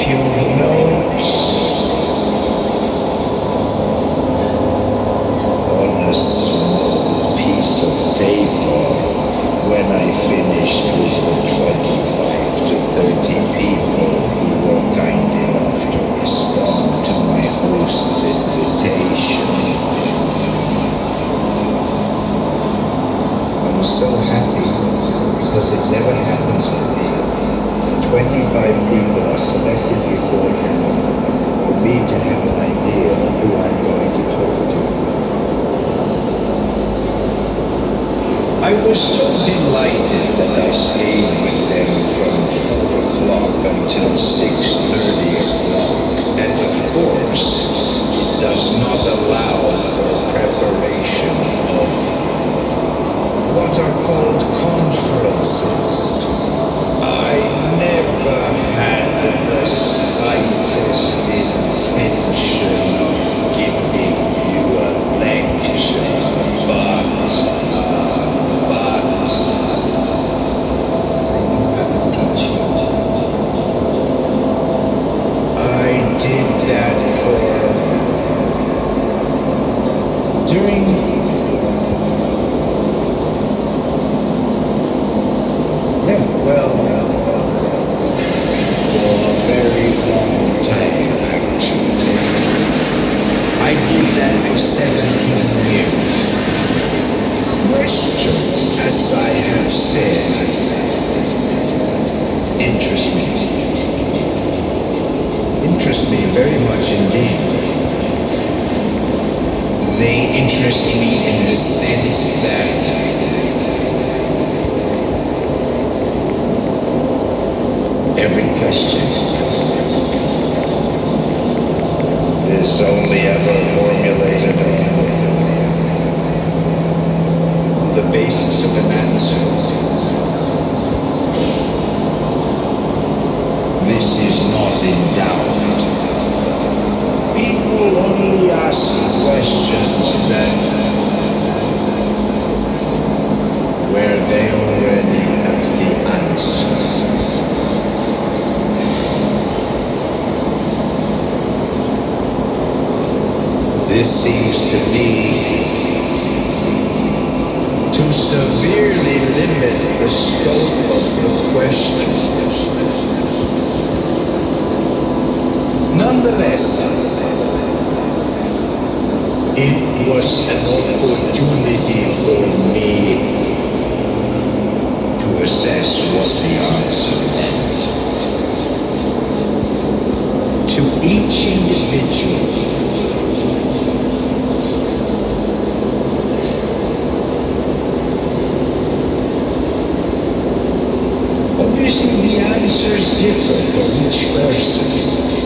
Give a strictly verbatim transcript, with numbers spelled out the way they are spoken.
if you notice on a small piece of paper when I finished with the twenty-five to thirty people who were kind enough to respond to my host's invitation. I was so happy because it never happens to me. twenty-five people are selected beforehand for me to have an idea of who I'm going to talk to. I was so delighted that I stayed with them from four o'clock until six thirty o'clock, and of course, it does not allow for preparation of what are called conferences. I never had the slightest intention of giving you a lecture, but, but, I knew how to teach you. I did that for, during Yeah, well, for a very long time, actually. I did that for seventeen years. Questions, as I have said, interest me. Interest me very much indeed. They interest me in the sense that every question is only ever formulated on the basis of an answer. This is not in doubt. People only ask questions then where they already have the answer. This seems to me to severely limit the scope of the question. Nonetheless, it was an opportunity for me to assess what the answer meant. To each individual, obviously, the answers differ for each person.